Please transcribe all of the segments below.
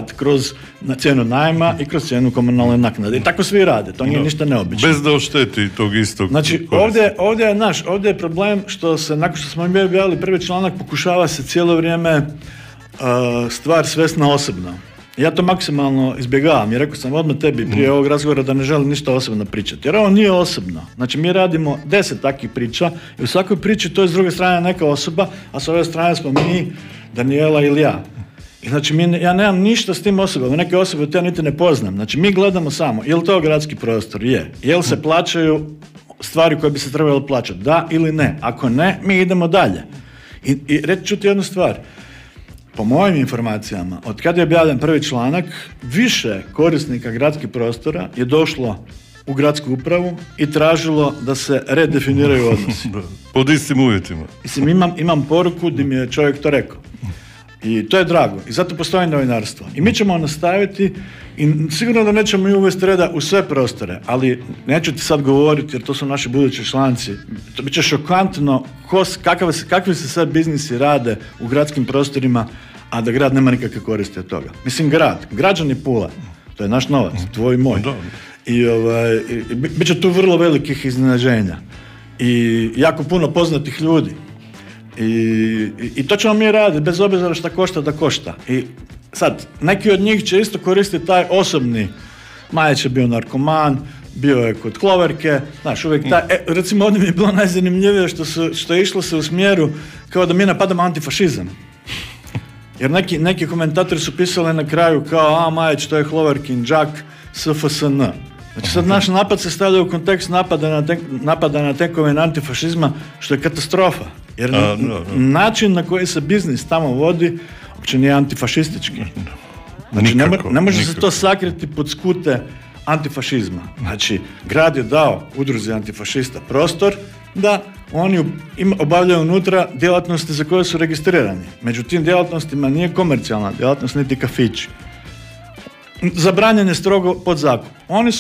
grad kroz cijenu najma i kroz cijenu komunalne naknade. I tako svi rade, to nije ništa neobično. Bez da ošteti tog istog. Znači, ovdje je problem što se, nakon što smo mi objavili prvi članak, pokušava se cijelo vrijeme stvar svesti na osobno. Ja to maksimalno izbjegavam, jer rekao sam odmah tebi prije ovog razgovora da ne želim ništa osobno pričati. Jer ovo nije osobno. Znači, mi radimo 10 takvih priča i u svakoj priči to je s druge strane neka osoba, a s ove strane smo mi, Danijela ili ja. I znači, ja nemam ništa s tim osobama, neke osobe ja niti ne poznam. Znači, mi gledamo samo, je li to gradski prostor? Je. Je li se plaćaju stvari koje bi se trebalo plaćati? Da ili ne? Ako ne, mi idemo dalje. I reći ću ti jednu stvar. Po mojim informacijama, od kada je objavljen prvi članak, više korisnika gradskih prostora je došlo u gradsku upravu i tražilo da se redefiniraju odnosi. Pod istim uvjetima. Mislim, imam poruku gdje mi je čovjek to rekao. I to je drago. I zato postoji novinarstvo. I mi ćemo nastaviti i sigurno da nećemo i uvesti reda u sve prostore, ali neću ti sad govoriti jer to su naši budući članci. To bit će šokantno kakvi se sad biznisi rade u gradskim prostorima, a da grad nema nikakve koristi od toga. Mislim, građani Pule, to je naš novac, tvoj i moj. I bit će tu vrlo velikih iznenađenja. I jako puno poznatih ljudi. I to ćemo mi raditi, bez obzira šta košta da košta. I sad, neki od njih će isto koristiti taj osobni, Majić je bio narkoman, bio je kod Kloverke, znaš, uvijek taj, recimo ovdje mi je bilo najzanimljivije što je išlo se u smjeru kao da mi napadamo antifašizam. Jer neki komentatori su pisali na kraju kao, Majić, to je Kloverkin đak SFSN. Znači sad naš napad se stavlja u kontekst napada na tekovine antifašizma, što je katastrofa. Jer način na koji se biznis tamo vodi uopće nije antifašistički. Znači ne može se to sakriti pod skute antifašizma. Znači, grad je dao udruzi antifašista prostor da oni obavljaju unutra djelatnosti za koje su registrirani. Među tim djelatnostima nije komercijalna djelatnost, niti kafići. Zabranjen je strogo podzakup. Oni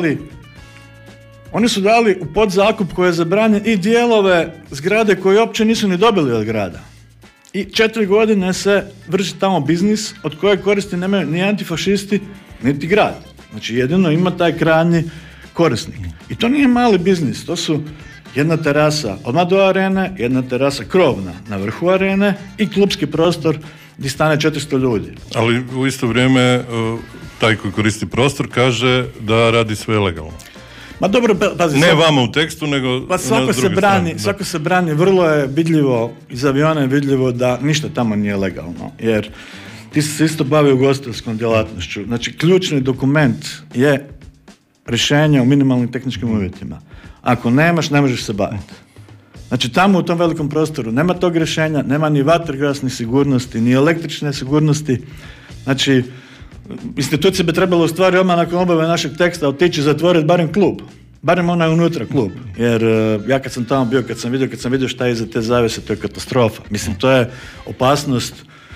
su dali u podzakup koji je zabranjen i dijelove zgrade koje uopće nisu ni dobili od grada. I 4 godine se vrši tamo biznis od kojeg koristi nemaju ni antifašisti, niti grad. Znači jedino ima taj krajnji korisnik. I to nije mali biznis, to su jedna terasa odmah do arene, jedna terasa krovna na vrhu arene i klupski prostor gdje stane 400 ljudi. Ali u isto vrijeme taj koji koristi prostor kaže da radi sve legalno. Ma dobro, pazi. Ne vama u tekstu, nego pa svako se brani, vrlo je vidljivo, iz aviona je vidljivo da ništa tamo nije legalno, jer ti se isto bavi ugostiteljskom djelatnošću. Znači, ključni dokument je rješenje o minimalnim tehničkim uvjetima. Ako nemaš, ne možeš se baviti. Znači, tamo u tom velikom prostoru nema tog rješenja, nema ni vatrogasne sigurnosti, ni električne sigurnosti. Znači, institucije bi trebalo u stvari odmah nakon objave našeg teksta otići zatvoriti barem klub. Barem onaj unutra klub. Jer ja kad sam tamo bio, kad sam vidio šta je iza te zavese, to je katastrofa. Mislim, to je opasnost,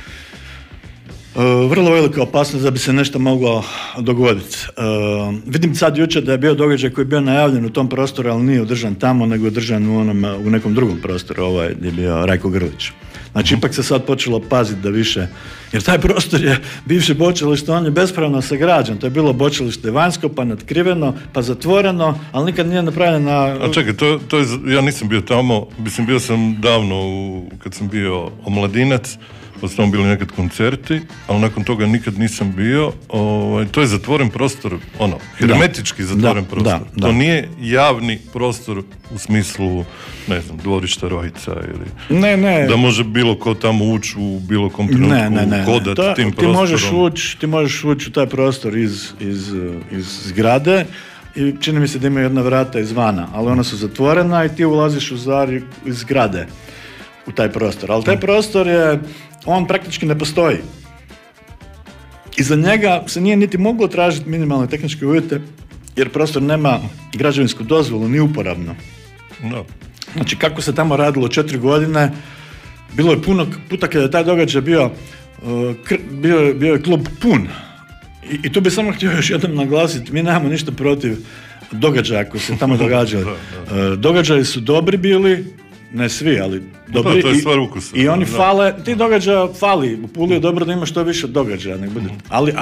vrlo velika opasnost da bi se nešto moglo dogoditi. Vidim sad jučer da je bio događaj koji je bio najavljen u tom prostoru, ali nije održan tamo, nego je održan u nekom drugom prostoru, gdje je bio Rajko Grlić. Znači, ipak se sad počelo paziti da više, jer taj prostor je bivše bočilište, on je bespravno sagrađen, to je bilo bočilište vanjsko, pa natkriveno, pa zatvoreno, ali nikad nije napravljeno na... A čekaj, to je, ja nisam bio tamo, mislim, bio sam davno, kad sam bio omladinac, pa su tamo bili nekad koncerti, ali nakon toga nikad nisam bio. To je zatvoren prostor, hermetički zatvoren prostor. To nije javni prostor u smislu, ne znam, dvorišta Rojica ili... Ne. Da može bilo ko tamo ući u bilo kom trenutku hodati tim prostorom. Ti možeš ući u taj prostor iz zgrade i čini mi se da ima jedna vrata izvana, ali ona su zatvorena i ti ulaziš u stvari iz zgrade u taj prostor. Ali taj prostor on praktički ne postoji. I za njega se nije niti moglo tražiti minimalne tehničke uvjete, jer prostor nema građevinsku dozvolu, ni uporabno. No. Znači, kako se tamo radilo 4 godine, bilo je puno puta kada je taj događaj bio je klub pun. I tu bi samo htio još jednom naglasiti, mi nemamo ništa protiv događaja koji se tamo događali. Događaji su dobri bili, ne svi, ali dobri. To je stvar ukusa. I oni fale, ti događaja fali. U Puli je dobro da ima što više događaja. Ali